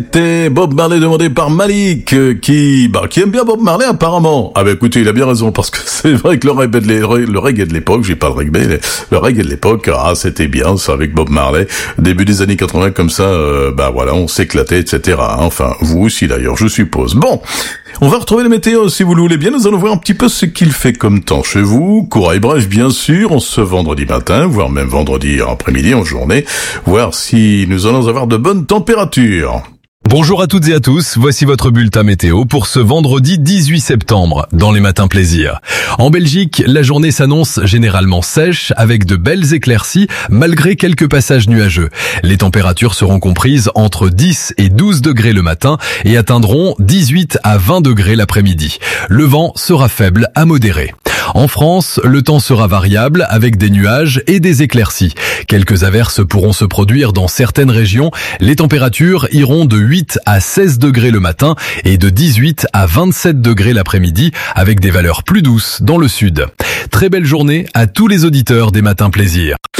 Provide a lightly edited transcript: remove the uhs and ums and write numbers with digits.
C'était Bob Marley demandé par Malik, qui aime bien Bob Marley apparemment. Ah bah écoutez, il a bien raison, parce que c'est vrai que le reggae de l'époque, j'ai pas le reggae, mais le reggae de l'époque, c'était bien, ça, avec Bob Marley. Début des années 80, comme ça, voilà, on s'éclatait, etc. Enfin, vous aussi d'ailleurs, je suppose. Bon. On va retrouver les météos, si vous le voulez bien. Nous allons voir un petit peu ce qu'il fait comme temps chez vous. Court et brèche, bien sûr, en ce vendredi matin, voire même vendredi après-midi, en journée, voir si nous allons avoir de bonnes températures. Bonjour à toutes et à tous, voici votre bulletin météo pour ce vendredi 18 septembre, dans les matins plaisir. En Belgique, la journée s'annonce généralement sèche, avec de belles éclaircies, malgré quelques passages nuageux. Les températures seront comprises entre 10 et 12 degrés le matin et atteindront 18 à 20 degrés l'après-midi. Le vent sera faible à modéré. En France, le temps sera variable avec des nuages et des éclaircies. Quelques averses pourront se produire dans certaines régions. Les températures iront de 8 à 16 degrés le matin et de 18 à 27 degrés l'après-midi avec des valeurs plus douces dans le sud. Très belle journée à tous les auditeurs des Matins Plaisir.